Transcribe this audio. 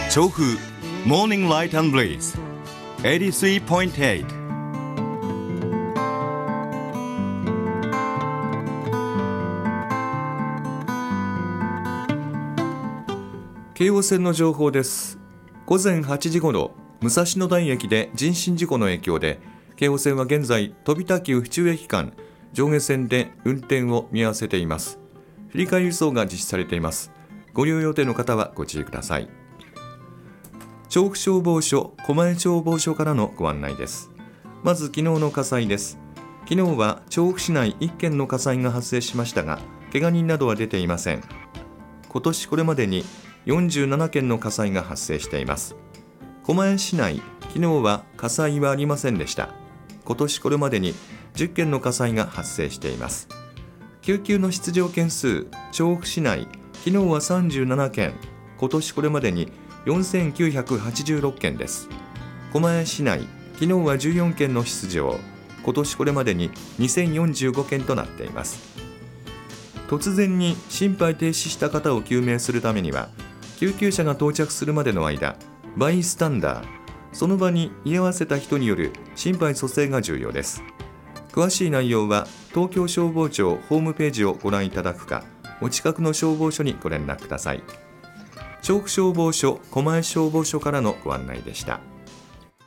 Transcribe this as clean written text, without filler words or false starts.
調布 Morning Light and Breeze 83.8。 京王線の情報です。午前8時ごろ、武蔵野台駅で人身事故の影響で、京王線は現在飛田急府中駅間上下線で運転を見合わせています。振り替え輸送が実施されています。ご利用予定の方はご注意ください。調布消防署狛江消防署からのご案内です。まず昨日の火災です。昨日は調布市内1件の火災が発生しましたが、怪我人などは出ていません。今年これまでに47件の火災が発生しています。狛江市内、昨日は火災はありませんでした。今年これまでに10件の火災が発生しています。救急の出動件数、調布市内、昨日は37件、今年これまでに4986件です。狛江市内、昨日は14件の出動、今年これまでに2045件となっています。突然に心肺停止した方を救命するためには、救急車が到着するまでの間、バイスタンダー、その場に居合わせた人による心肺蘇生が重要です。詳しい内容は東京消防庁ホームページをご覧いただくか、お近くの消防署にご連絡ください。調布消防署狛江消防署からのご案内でした。